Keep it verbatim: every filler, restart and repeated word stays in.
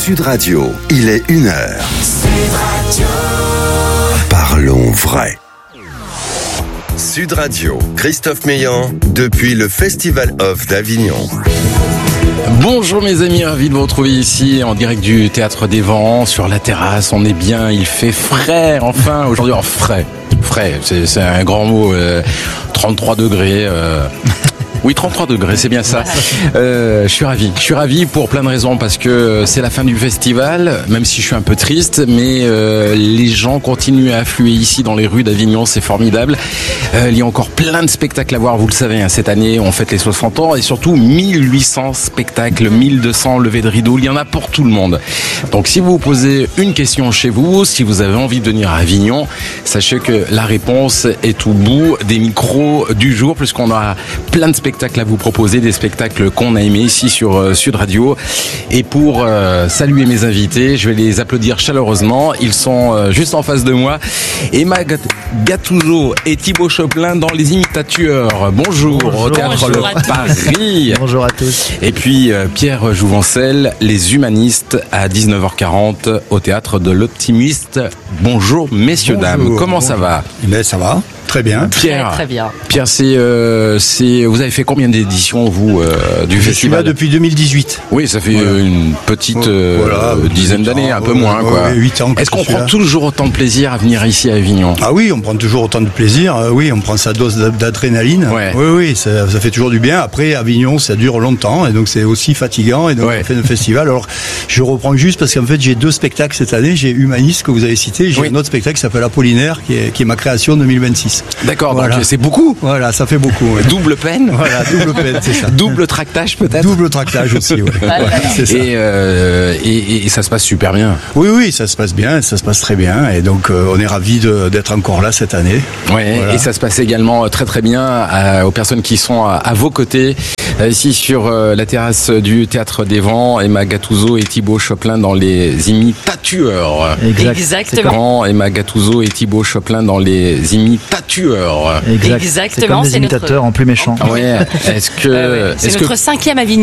Sud Radio, il est une heure. Sud Radio. Parlons vrai. Sud Radio, Christophe Meillan, depuis le Festival Off d'Avignon. Bonjour mes amis, ravi de vous retrouver ici en direct du Théâtre des Vents, sur la terrasse. On est bien, il fait frais, enfin aujourd'hui, en frais, frais, c'est, c'est un grand mot, euh, trente-trois degrés. Euh... Oui, trente-trois degrés, c'est bien ça. Euh, je suis ravi. Je suis ravi pour plein de raisons, parce que c'est la fin du festival, même si je suis un peu triste, mais euh, les gens continuent à affluer ici dans les rues d'Avignon, c'est formidable. Euh, il y a encore plein de spectacles à voir, vous le savez, hein, cette année on fête les soixante ans, et surtout mille huit cents spectacles, mille deux cents levées de rideaux, il y en a pour tout le monde. Donc si vous vous posez une question chez vous, si vous avez envie de venir à Avignon, sachez que la réponse est au bout des micros du jour, puisqu'on a plein de spectacles à vous proposer, des spectacles qu'on a aimés ici sur euh, Sud Radio. Et pour euh, saluer mes invités, je vais les applaudir chaleureusement. Ils sont euh, juste en face de moi. Emma Gattuso et Thibaut Choplin dans Les Imitateurs. Bonjour, Bonjour au Théâtre Le Paris. Bonjour à tous. Et puis euh, Pierre Jouvencel, Les Humanistes à dix-neuf heures quarante au Théâtre de l'Optimiste. Bonjour messieurs, Bonjour. dames. Comment Bonjour. ça va ? Eh bien, ça va. Très bien. Pierre, très, très bien. Pierre, c'est, euh, c'est, vous avez fait combien d'éditions, vous, euh, du Je festival ? Je suis là depuis deux mille dix-huit. Oui, ça fait voilà. une petite euh, voilà, dizaine d'années, ans, un peu moins, quoi. huit ans. Est-ce qu'on prend là. toujours autant de plaisir à venir ici à Avignon ? Ah oui, on prend toujours autant de plaisir. Euh, oui, on prend sa dose d'adrénaline. Ouais. Oui, oui, ça, ça fait toujours du bien. Après, Avignon, ça dure longtemps, et donc c'est aussi fatigant. Et donc ouais. on fait le festival. Alors, je reprends juste parce qu'en fait, j'ai deux spectacles cette année. J'ai Humaniste que vous avez cité. J'ai oui. un autre spectacle qui s'appelle Apollinaire, qui est, qui est ma création deux mille vingt-six. D'accord. Voilà. Donc c'est beaucoup. Voilà, ça fait beaucoup. Ouais. Double peine. Voilà, double peine, c'est ça. Double tractage peut-être. Double tractage aussi. Ouais. Voilà. Ouais, c'est ça. Et, euh, et, et ça se passe super bien. Oui, oui, ça se passe bien, ça se passe très bien, et donc euh, on est ravis de, d'être encore là cette année. Ouais. Voilà. Et ça se passe également très très bien à, aux personnes qui sont à, à vos côtés. Ici sur euh, la terrasse du Théâtre des Vents, Emma Gattuso et Thibaut Choplin dans Les Imitateurs. Exact. Exactement. Emma Gattuso et Thibaut Choplin dans Les Imitateurs. Exact. Exactement. C'est comme des c'est imitateurs notre... en plus méchant. Ouais. Est-ce que euh, ouais. c'est est-ce notre que... cinquième Avignon.